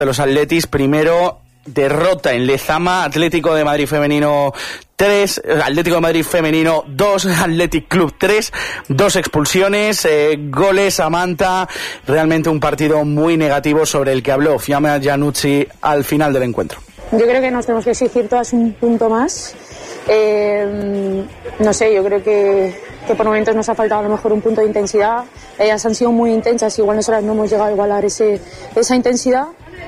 de los Atletis. Primero, derrota en Lezama, Atlético de Madrid femenino 3, Atlético de Madrid femenino 2, Athletic Club 3, 2 expulsiones, goles a manta. Realmente un partido muy negativo sobre el que habló Fiamma Iannucci al final del encuentro. Yo creo que nos tenemos que exigir todas un punto más. No sé, yo creo que por momentos nos ha faltado a lo mejor un punto de intensidad. Ellas han sido muy intensas, igual nosotras no hemos llegado a igualar esa intensidad.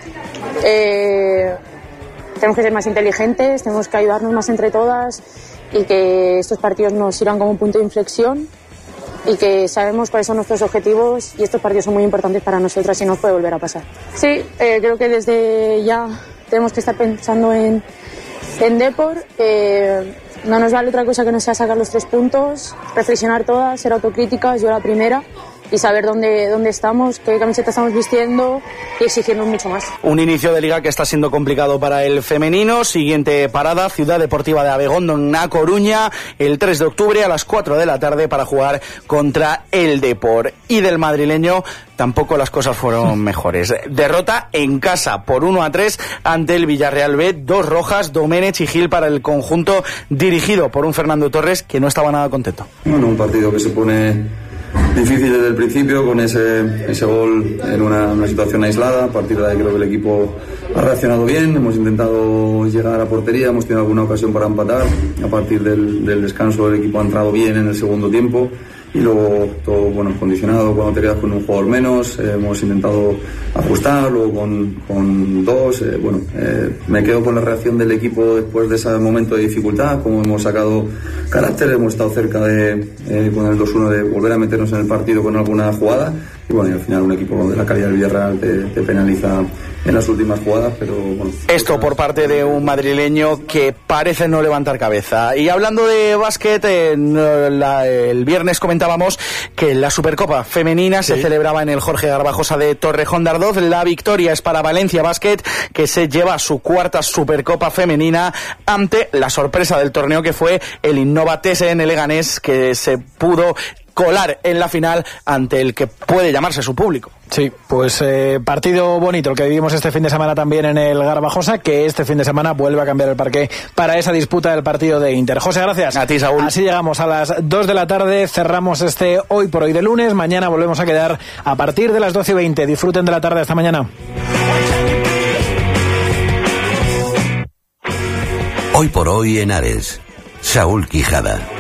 Tenemos que ser más inteligentes, tenemos que ayudarnos más entre todas y que estos partidos nos sirvan como un punto de inflexión y que sabemos cuáles son nuestros objetivos y estos partidos son muy importantes para nosotras y no puede volver a pasar. Sí, creo que desde ya tenemos que estar pensando en Depor. No nos vale otra cosa que no sea sacar los 3 puntos, reflexionar todas, ser autocríticas, yo la primera, y saber dónde estamos, qué camiseta estamos vistiendo y exigirnos mucho más. Un inicio de liga que está siendo complicado para el femenino. Siguiente parada, Ciudad Deportiva de Abegondo en A Coruña, el 3 de octubre a las 4 de la tarde para jugar contra el Depor. Y del madrileño tampoco las cosas fueron mejores. Derrota en casa por 1-3 ante el Villarreal B, 2 rojas, Domenech y Gil para el conjunto dirigido por un Fernando Torres que no estaba nada contento. Bueno, un partido que se pone difícil desde el principio con ese gol en una situación aislada. A partir de ahí creo que el equipo ha reaccionado bien, hemos intentado llegar a portería, hemos tenido alguna ocasión para empatar. A partir del descanso el equipo ha entrado bien en el segundo tiempo y luego todo condicionado cuando te quedas con un jugador menos. Hemos intentado ajustar, luego con 2. Me quedo con la reacción del equipo después de ese momento de dificultad, como hemos sacado carácter, hemos estado cerca con el 2-1 de volver a meternos en el partido con alguna jugada y al final un equipo de la calidad del Villarreal te penaliza en las últimas jugadas, pero bueno. Esto por parte de un madrileño que parece no levantar cabeza. Y hablando de básquet, el viernes comentábamos que la Supercopa femenina se celebraba en el Jorge Garbajosa de Torrejón de Ardoz. La victoria es para Valencia Basket, que se lleva su 4ª Supercopa femenina ante la sorpresa del torneo, que fue el Innova TSN Leganés, que se pudo colar en la final ante el que puede llamarse su público. Sí, pues partido bonito el que vivimos este fin de semana también en el Garbajosa, que este fin de semana vuelve a cambiar el parqué para esa disputa del partido de Inter. José, gracias. A ti, Saúl. Así llegamos a las 2 de la tarde, cerramos este Hoy por Hoy de lunes. Mañana volvemos a quedar a partir de las 12:20. Disfruten de la tarde, hasta mañana. Hoy por Hoy en Ares, Saúl Quijada.